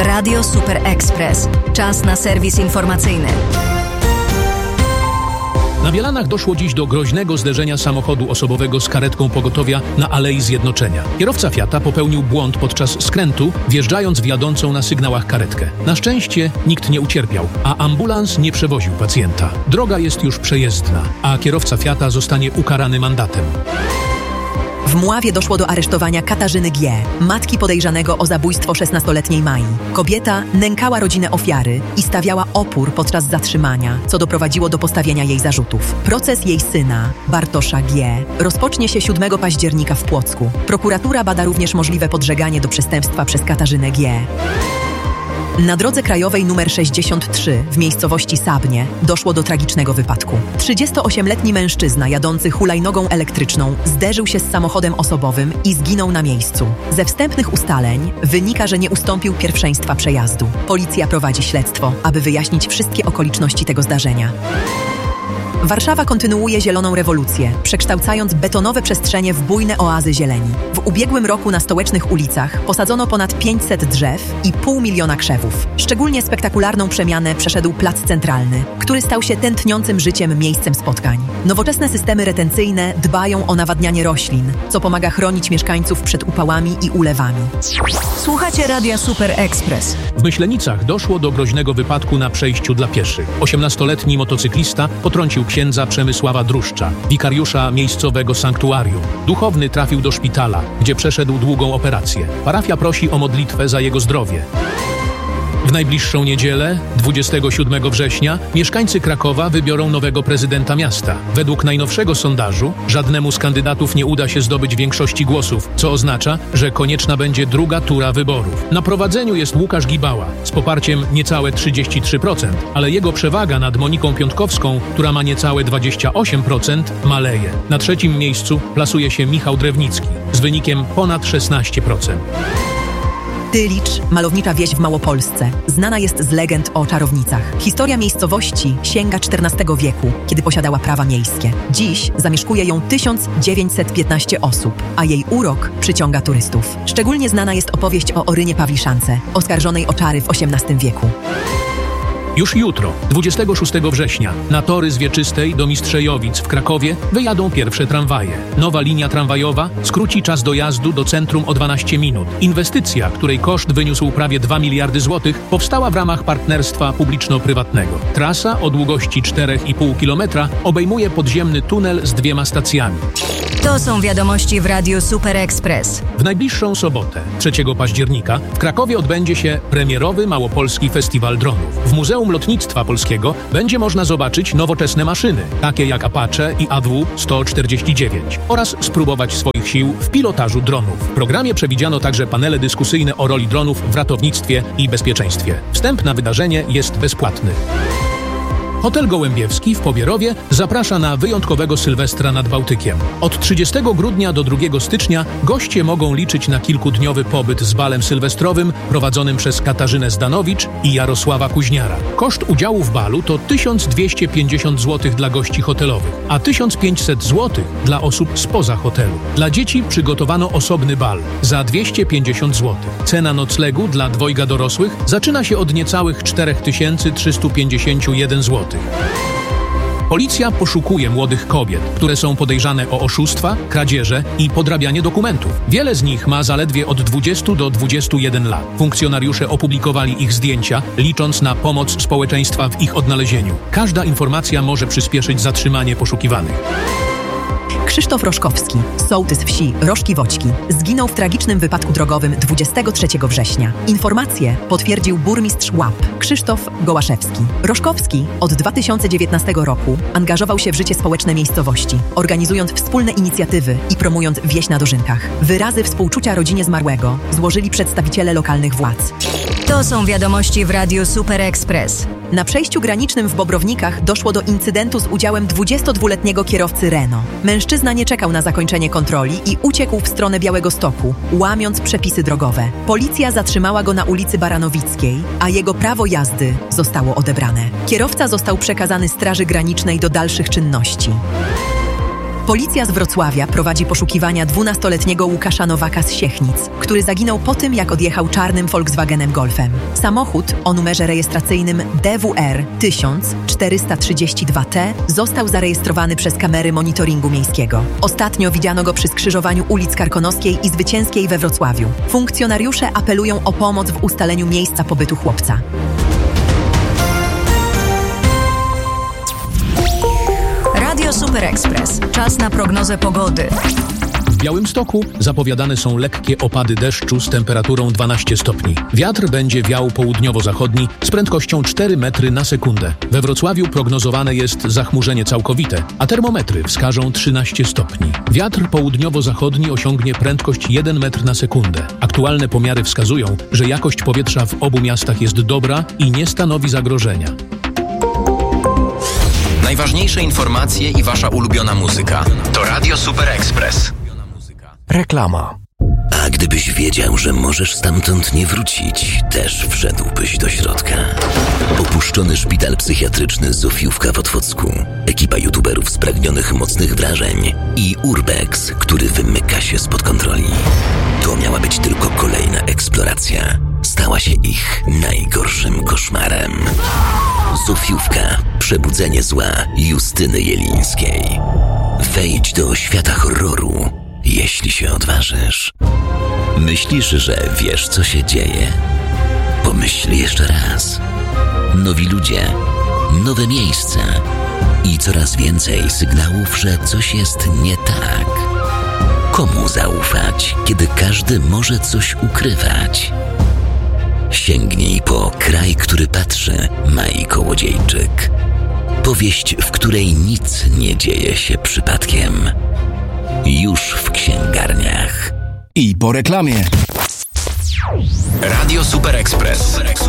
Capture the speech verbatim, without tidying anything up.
Radio Super Express. Czas na serwis informacyjny. Na Bielanach doszło dziś do groźnego zderzenia samochodu osobowego z karetką pogotowia na Alei Zjednoczenia. Kierowca Fiata popełnił błąd podczas skrętu, wjeżdżając w jadącą na sygnałach karetkę. Na szczęście nikt nie ucierpiał, a ambulans nie przewoził pacjenta. Droga jest już przejezdna, a kierowca Fiata zostanie ukarany mandatem. W Mławie doszło do aresztowania Katarzyny G., matki podejrzanego o zabójstwo szesnastoletniej Mai. Kobieta nękała rodzinę ofiary i stawiała opór podczas zatrzymania, co doprowadziło do postawienia jej zarzutów. Proces jej syna, Bartosza G., rozpocznie się siódmego października w Płocku. Prokuratura bada również możliwe podżeganie do przestępstwa przez Katarzynę G. Na drodze krajowej numer sześćdziesiąt trzy w miejscowości Sabnie doszło do tragicznego wypadku. trzydziestoośmioletni mężczyzna jadący hulajnogą elektryczną zderzył się z samochodem osobowym i zginął na miejscu. Ze wstępnych ustaleń wynika, że nie ustąpił pierwszeństwa przejazdu. Policja prowadzi śledztwo, aby wyjaśnić wszystkie okoliczności tego zdarzenia. Warszawa kontynuuje zieloną rewolucję, przekształcając betonowe przestrzenie w bujne oazy zieleni. W ubiegłym roku na stołecznych ulicach posadzono ponad pięćset drzew i pół miliona krzewów. Szczególnie spektakularną przemianę przeszedł Plac Centralny, który stał się tętniącym życiem miejscem spotkań. Nowoczesne systemy retencyjne dbają o nawadnianie roślin, co pomaga chronić mieszkańców przed upałami i ulewami. Słuchacie Radia Super Express. W Myślenicach doszło do groźnego wypadku na przejściu dla pieszych. osiemnastoletni motocyklista potrącił księdza Przemysława Druszcza, wikariusza miejscowego sanktuarium. Duchowny trafił do szpitala, gdzie przeszedł długą operację. Parafia prosi o modlitwę za jego zdrowie. W najbliższą niedzielę, dwudziestego siódmego września, mieszkańcy Krakowa wybiorą nowego prezydenta miasta. Według najnowszego sondażu żadnemu z kandydatów nie uda się zdobyć większości głosów, co oznacza, że konieczna będzie druga tura wyborów. Na prowadzeniu jest Łukasz Gibała z poparciem niecałe trzydzieści trzy procent, ale jego przewaga nad Moniką Piątkowską, która ma niecałe dwadzieścia osiem procent, maleje. Na trzecim miejscu plasuje się Michał Drewnicki z wynikiem ponad szesnaście procent. Tylicz, malownicza wieś w Małopolsce, znana jest z legend o czarownicach. Historia miejscowości sięga czternastego wieku, kiedy posiadała prawa miejskie. Dziś zamieszkuje ją tysiąc dziewięćset piętnaście osób, a jej urok przyciąga turystów. Szczególnie znana jest opowieść o Orynie Pawliszance, oskarżonej o czary w osiemnastym wieku. Już jutro, dwudziestego szóstego września, na tory z Wieczystej do Mistrzejowic w Krakowie wyjadą pierwsze tramwaje. Nowa linia tramwajowa skróci czas dojazdu do centrum o dwanaście minut. Inwestycja, której koszt wyniósł prawie dwa miliardy złotych, powstała w ramach partnerstwa publiczno-prywatnego. Trasa o długości cztery i pół kilometra obejmuje podziemny tunel z dwiema stacjami. To są wiadomości w Radiu Super Express. W najbliższą sobotę, trzeciego października, w Krakowie odbędzie się premierowy Małopolski Festiwal Dronów. W Muzeum Lotnictwa Polskiego będzie można zobaczyć nowoczesne maszyny, takie jak Apache i A W sto czterdzieści dziewięć, oraz spróbować swoich sił w pilotażu dronów. W programie przewidziano także panele dyskusyjne o roli dronów w ratownictwie i bezpieczeństwie. Wstęp na wydarzenie jest bezpłatny. Hotel Gołębiewski w Pobierowie zaprasza na wyjątkowego Sylwestra nad Bałtykiem. Od trzydziestego grudnia do drugiego stycznia goście mogą liczyć na kilkudniowy pobyt z balem sylwestrowym prowadzonym przez Katarzynę Zdanowicz i Jarosława Kuźniara. Koszt udziału w balu to tysiąc dwieście pięćdziesiąt złotych dla gości hotelowych, a tysiąc pięćset złotych dla osób spoza hotelu. Dla dzieci przygotowano osobny bal za dwieście pięćdziesiąt złotych. Cena noclegu dla dwojga dorosłych zaczyna się od niecałych cztery tysiące trzysta pięćdziesiąt jeden złotych. Policja poszukuje młodych kobiet, które są podejrzane o oszustwa, kradzieże i podrabianie dokumentów. Wiele z nich ma zaledwie od dwudziestu do dwudziestu jeden lat. Funkcjonariusze opublikowali ich zdjęcia, licząc na pomoc społeczeństwa w ich odnalezieniu. Każda informacja może przyspieszyć zatrzymanie poszukiwanych. Krzysztof Roszkowski, sołtys wsi Roszki-Woćki, zginął w tragicznym wypadku drogowym dwudziestego trzeciego września. Informację potwierdził burmistrz Łap, Krzysztof Gołaszewski. Roszkowski od dwa tysiące dziewiętnastego roku angażował się w życie społeczne miejscowości, organizując wspólne inicjatywy i promując wieś na Dożynkach. Wyrazy współczucia rodzinie zmarłego złożyli przedstawiciele lokalnych władz. To są wiadomości w Radiu Super Express. Na przejściu granicznym w Bobrownikach doszło do incydentu z udziałem dwudziestodwuletniego kierowcy Renault. Mężczyzna nie czekał na zakończenie kontroli i uciekł w stronę Białegostoku, łamiąc przepisy drogowe. Policja zatrzymała go na ulicy Baranowickiej, a jego prawo jazdy zostało odebrane. Kierowca został przekazany Straży Granicznej do dalszych czynności. Policja z Wrocławia prowadzi poszukiwania dwunastoletniego Łukasza Nowaka z Siechnic, który zaginął po tym, jak odjechał czarnym Volkswagenem Golfem. Samochód o numerze rejestracyjnym D W R tysiąc czterysta trzydzieści dwa T został zarejestrowany przez kamery monitoringu miejskiego. Ostatnio widziano go przy skrzyżowaniu ulic Karkonoskiej i Zwycięskiej we Wrocławiu. Funkcjonariusze apelują o pomoc w ustaleniu miejsca pobytu chłopca. Radio Super Express. Czas na prognozę pogody. W Białymstoku zapowiadane są lekkie opady deszczu z temperaturą dwanaście stopni. Wiatr będzie wiał południowo-zachodni z prędkością cztery metry na sekundę. We Wrocławiu prognozowane jest zachmurzenie całkowite, a termometry wskażą trzynaście stopni. Wiatr południowo-zachodni osiągnie prędkość jeden metr na sekundę. Aktualne pomiary wskazują, że jakość powietrza w obu miastach jest dobra i nie stanowi zagrożenia. Najważniejsze informacje i wasza ulubiona muzyka. To Radio Super Express. Reklama. A gdybyś wiedział, że możesz stamtąd nie wrócić, też wszedłbyś do środka. Opuszczony szpital psychiatryczny Zofiówka w Otwocku, ekipa youtuberów spragnionych mocnych wrażeń i Urbex, który wymyka się spod kontroli. To miała być tylko kolejna eksploracja. Stała się ich najgorszym koszmarem. Zofiówka. Przebudzenie zła Justyny Jelińskiej. Wejdź do świata horroru, jeśli się odważysz. Myślisz, że wiesz, co się dzieje? Pomyśl jeszcze raz. Nowi ludzie, nowe miejsca i coraz więcej sygnałów, że coś jest nie tak. Komu zaufać, kiedy każdy może coś ukrywać? Sięgnij po Kraj, który patrzy, Mai Kołodziejczyk. Powieść, w której nic nie dzieje się przypadkiem. Już w księgarniach. I po reklamie. Radio Super Express.